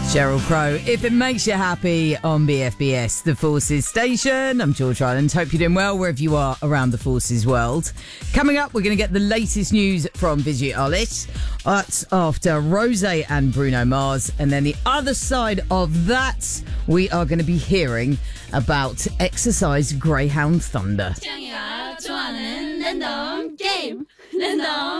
Sheryl Crow, If It Makes You Happy on BFBS, the Forces Station. I'm George Ryland. Hope you're doing well wherever you are around the Forces world. Coming up, we're going to get the latest news from Vijay Olit. That's after Rose and Bruno Mars. And then the other side of that, we are going to be hearing about Exercise Greyhound Thunder.